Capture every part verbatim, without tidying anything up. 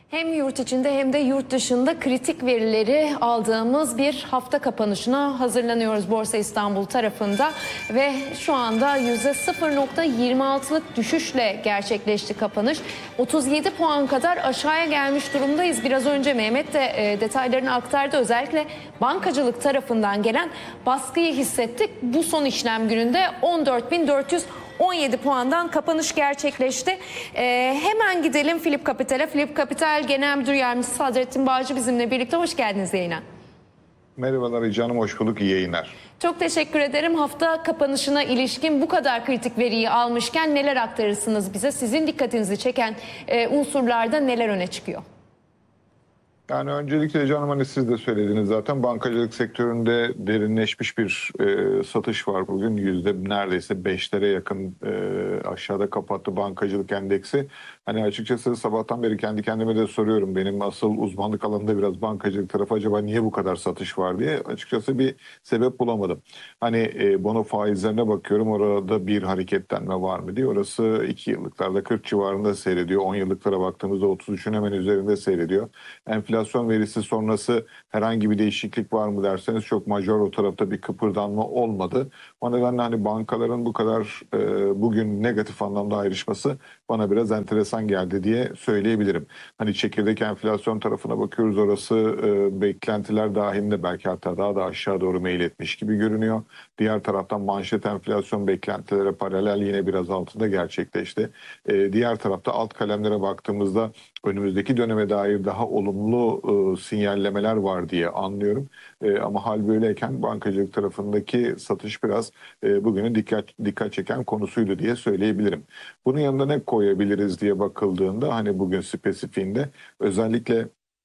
Hem yurt içinde hem de yurt dışında kritik verileri aldığımız bir hafta kapanışına hazırlanıyoruz Borsa İstanbul tarafında ve şu anda yüzde sıfır nokta yirmi altılık düşüşle gerçekleşti kapanış. otuz yedi puan kadar aşağıya gelmiş durumdayız. Biraz önce Mehmet de e, detaylarını aktardı. Özellikle bankacılık tarafından gelen baskıyı hissettik. Bu son işlem gününde on dört bin dört yüz on yedi puandan kapanış gerçekleşti. Ee, hemen gidelim Philip Capital'e. Philip Capital Genel Müdür Yardımcısı Sadrettin Bağcı bizimle birlikte. Hoş geldiniz yayına. Merhabalar canım, hoş bulduk, iyi yayınlar. Çok teşekkür ederim. Hafta kapanışına ilişkin bu kadar kritik veriyi almışken neler aktarırsınız bize? Sizin dikkatinizi çeken e, unsurlarda neler öne çıkıyor? Yani öncelikle canım, hani siz de söylediniz zaten, bankacılık sektöründe derinleşmiş bir e, satış var bugün. Yüzde neredeyse beşlere yakın e, aşağıda kapattı bankacılık endeksi. Hani açıkçası sabahtan beri kendi kendime de soruyorum. Benim asıl uzmanlık alanında biraz bankacılık tarafı, acaba niye bu kadar satış var diye. Açıkçası bir sebep bulamadım. Hani e, bono faizlerine bakıyorum, orada bir hareketlenme var mı diye. Orası iki yıllıklarda kırk civarında seyrediyor. on yıllıklara baktığımızda otuz üçün hemen üzerinde seyrediyor. Enflasyon Enflasyon verisi sonrası herhangi bir değişiklik var mı derseniz çok majör o tarafta bir kıpırdanma olmadı. O nedenle hani bankaların bu kadar e, bugün negatif anlamda ayrışması bana biraz enteresan geldi diye söyleyebilirim. Hani çekirdek enflasyon tarafına bakıyoruz, orası e, beklentiler dahilinde belki hatta daha da aşağı doğru meyil etmiş gibi görünüyor. Diğer taraftan manşet enflasyon beklentilere paralel yine biraz altında gerçekleşti. E, diğer tarafta alt kalemlere baktığımızda önümüzdeki döneme dair daha olumlu e, sinyallemeler var diye anlıyorum. E, ama hal böyleyken bankacılık tarafındaki satış biraz e, bugünün dikkat dikkat çeken konusuydu diye söyleyebilirim. Bunun yanında ne koyabiliriz diye bakıldığında hani bugün spesifiğinde özellikle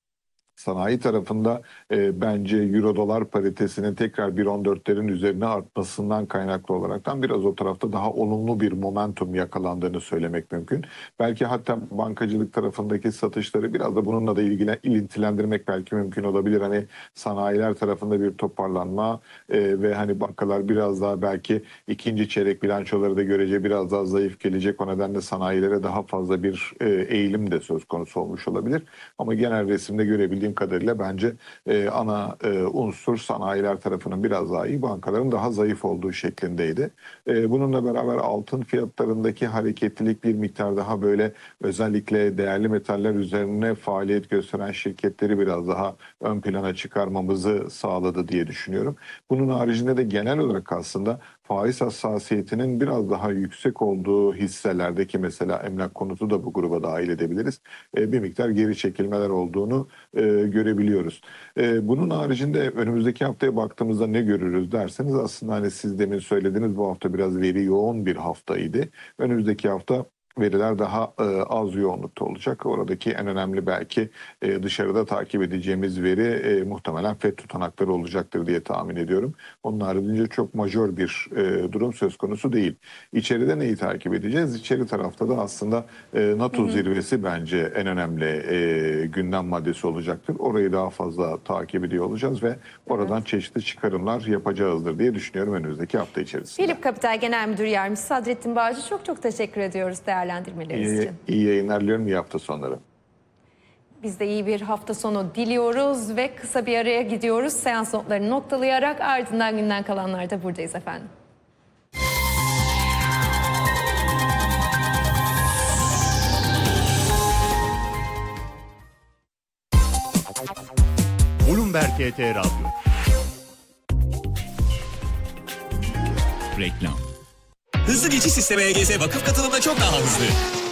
sanayi tarafında e, bence euro dolar paritesinin tekrar bir nokta on dörtlerin üzerine artmasından kaynaklı olaraktan biraz o tarafta daha olumlu bir momentum yakalandığını söylemek mümkün. Belki hatta bankacılık tarafındaki satışları biraz da bununla da ilgili ilintilendirmek belki mümkün olabilir. Hani sanayiler tarafında bir toparlanma e, ve hani bankalar biraz daha belki ikinci çeyrek bilançoları da görece biraz daha zayıf gelecek. O nedenle sanayilere daha fazla bir e, eğilim de söz konusu olmuş olabilir. Ama genel resimde görebildiğim kadarıyla bence e, ana e, unsur sanayiler tarafının biraz daha iyi, bankaların daha zayıf olduğu şeklindeydi. E, bununla beraber altın fiyatlarındaki hareketlilik bir miktar daha böyle özellikle değerli metaller üzerine faaliyet gösteren şirketleri biraz daha ön plana çıkarmamızı sağladı diye düşünüyorum. Bunun haricinde de genel olarak aslında faiz hassasiyetinin biraz daha yüksek olduğu hisselerdeki mesela emlak konutu da bu gruba dahil edebiliriz. E, bir miktar geri çekilmeler olduğunu e, görebiliyoruz. E, bunun haricinde önümüzdeki haftaya baktığımızda ne görürüz derseniz, aslında hani siz demin söylediniz, bu hafta biraz veri yoğun bir haftaydı. Önümüzdeki hafta veriler daha e, az yoğunlukta olacak. Oradaki en önemli belki e, dışarıda takip edeceğimiz veri e, muhtemelen FED tutanakları olacaktır diye tahmin ediyorum. Onun haricinde çok majör bir e, durum söz konusu değil. İçeride neyi takip edeceğiz? İçeri tarafta da aslında e, NATO hı hı. zirvesi bence en önemli e, gündem maddesi olacaktır. Orayı daha fazla takip ediyor olacağız ve oradan evet. çeşitli çıkarımlar yapacağızdır diye düşünüyorum önümüzdeki hafta içerisinde. Philip Capital Genel Müdür Yardımcısı Sadrettin Bağcı, çok çok teşekkür ediyoruz değerli değerlendirmeleriniz iyi, için. İyi yayınlar diliyorum, iyi hafta sonları. Biz de iyi bir hafta sonu diliyoruz ve kısa bir araya gidiyoruz. Seans notlarını noktalayarak ardından günden kalanlarda buradayız efendim. Bloomberg T T Radyo. Reklam. Hızlı geçiş sistemi E G S vakıf katılımda çok daha hızlı.